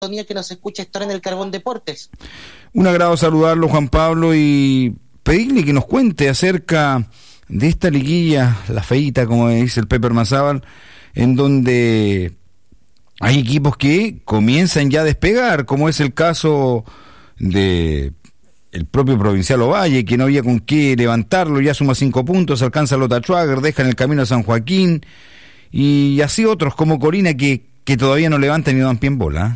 que nos escucha estar en el Carbón Deportes. Un agrado saludarlo, Juan Pablo, y pedirle que nos cuente acerca de esta liguilla, la feíta, como dice el Pepe Ormazábal, en donde hay equipos que comienzan ya a despegar, como es el caso de el propio Provincial Ovalle, que no había con qué levantarlo, ya suma 5 puntos, alcanza a Lota Schwager, deja en el camino a San Joaquín, y así otros como Corina que todavía no levantan ni dan pie en bola.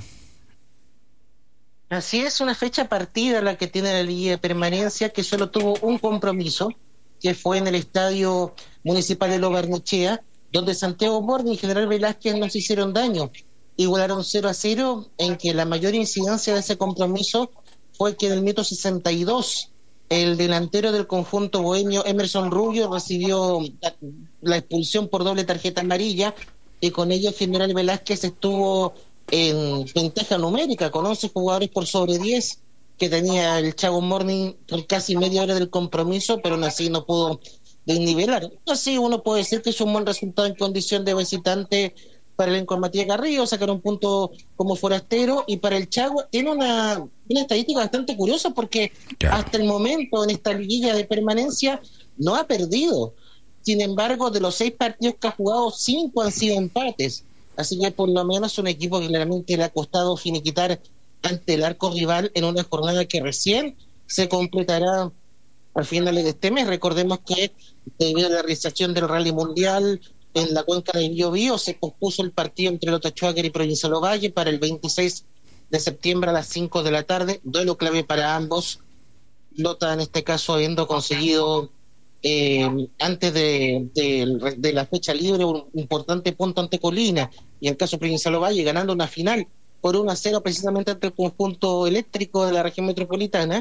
Así es, una fecha partida la que tiene la Liga de Permanencia, que solo tuvo un compromiso, que fue en el Estadio Municipal de Lo Barnechea, donde Santiago Morning y General Velázquez no se hicieron daño. Igualaron 0-0, en que la mayor incidencia de ese compromiso fue que en el minuto 62 el delantero del conjunto bohemio, Emerson Rubio, recibió la expulsión por doble tarjeta amarilla, y con ello General Velázquez estuvo en ventaja numérica con 11 jugadores por sobre 10 que tenía el Chago Morning por casi media hora del compromiso, pero aún así no pudo desnivelar. Así uno puede decir que es un buen resultado en condición de visitante para el elenco de Matías Garrido, sacar un punto como forastero, y para el Chago tiene una estadística bastante curiosa, porque hasta el momento en esta liguilla de permanencia no ha perdido. Sin embargo, de los 6 partidos que ha jugado, 5 han sido empates. Así que por lo menos es un equipo que claramente le ha costado finiquitar ante el arco rival en una jornada que recién se completará al final de este mes. Recordemos que debido a la realización del Rally Mundial en la cuenca del Biobío, se pospuso el partido entre Lota Schwager y Provincial Ovalle para el 26 de septiembre a las 5 de la tarde. Duelo clave para ambos. Lota, en este caso, habiendo conseguido antes de la fecha libre un importante punto ante Colina, y en el caso Provincial Ovalle ganando una final por 1-0 precisamente ante el conjunto eléctrico de la región metropolitana.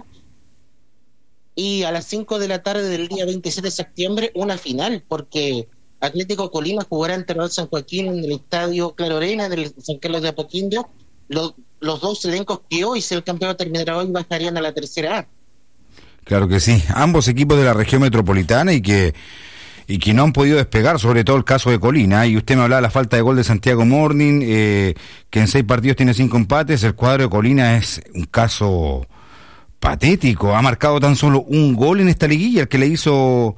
Y a las 5 de la tarde del día 27 de septiembre una final, porque Atlético Colina jugará ante Real San Joaquín en el estadio Claro Arena del San Carlos de Apoquindo. Los dos elencos que hoy, si el campeón terminará hoy, bajarían a la tercera A. Claro que sí, ambos equipos de la región metropolitana y que no han podido despegar, sobre todo el caso de Colina. Y usted me hablaba de la falta de gol de Santiago Morning, que en 6 partidos tiene 5 empates. El cuadro de Colina es un caso patético, ha marcado tan solo un gol en esta liguilla, el que le hizo,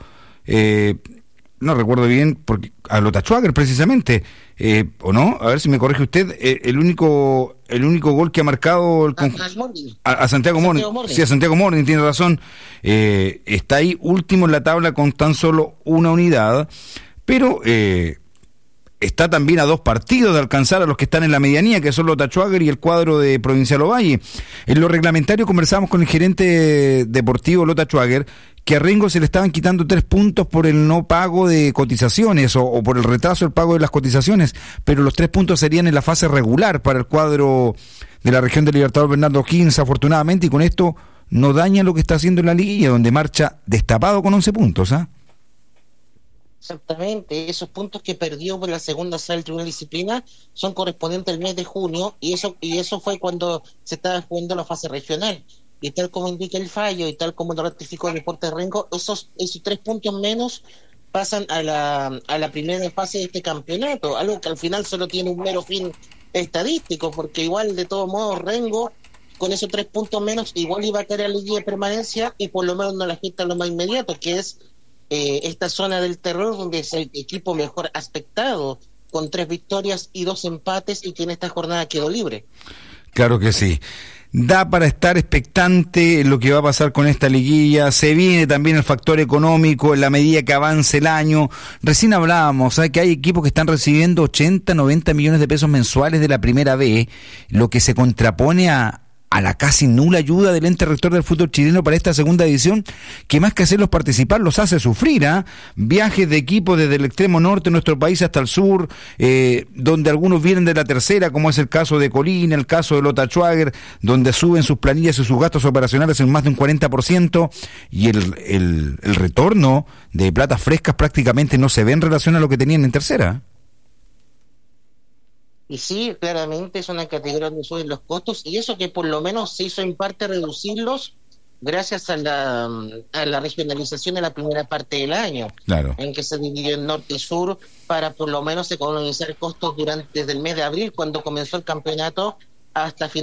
no recuerdo bien, porque a Lota Schwager precisamente, o no, a ver si me corrige usted, el único gol que ha marcado a Santiago Morning. Sí, a Santiago Morning, tiene razón. Está ahí último en la tabla con tan solo una unidad, pero está también a 2 partidos de alcanzar a los que están en la medianía, que son Lota Schwager y el cuadro de Provincial Ovalle. En lo reglamentario conversamos con el gerente deportivo Lota Schwager, que a Rengo se le estaban quitando 3 puntos por el no pago de cotizaciones o por el retraso del pago de las cotizaciones, pero los 3 puntos serían en la fase regular para el cuadro de la región del Libertador Bernardo O'Higgins, afortunadamente, y con esto no daña lo que está haciendo en la liguilla, donde marcha destapado con 11 puntos, ¿ah? Exactamente, esos puntos que perdió por la segunda sala del Tribunal de Disciplina son correspondientes al mes de junio, y eso fue cuando se estaba jugando la fase regional. Y tal como indica el fallo y tal como lo ratificó el Deportes Rengo, esos 3 puntos menos pasan a la primera fase de este campeonato, algo que al final solo tiene un mero fin estadístico, porque igual de todos modos Rengo con esos 3 puntos menos igual iba a caer a la liguilla de permanencia, y por lo menos no la afecta lo más inmediato, que es esta zona del terror, donde es el equipo mejor aspectado, con 3 victorias y 2 empates, y que en esta jornada quedó libre. Claro que sí. Da para estar expectante en lo que va a pasar con esta liguilla. Se viene también el factor económico en la medida que avance el año. Recién hablábamos, ¿sabes?, que hay equipos que están recibiendo 80, 90 millones de pesos mensuales de la primera B, lo que se contrapone a la casi nula ayuda del ente rector del fútbol chileno para esta segunda edición, que más que hacerlos participar, los hace sufrir, ¿ah? Viajes de equipos desde el extremo norte de nuestro país hasta el sur, donde algunos vienen de la tercera, como es el caso de Colina, el caso de Lota Schwager, donde suben sus planillas y sus gastos operacionales en más de un 40%, y el retorno de platas frescas prácticamente no se ve en relación a lo que tenían en tercera. Y sí, claramente es una categoría donde suben los costos, y eso que por lo menos se hizo en parte reducirlos gracias a la regionalización de la primera parte del año, claro, en que se dividió en norte y sur para por lo menos economizar costos desde el mes de abril, cuando comenzó el campeonato, hasta finales